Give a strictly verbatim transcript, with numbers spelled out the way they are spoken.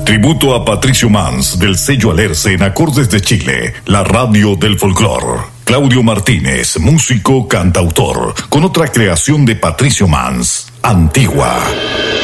Tributo a Patricio Mans del sello Alerce en Acordes de Chile, la radio del folclor. Claudio Martínez, músico cantautor, con otra creación de Patricio Mans, Antigua.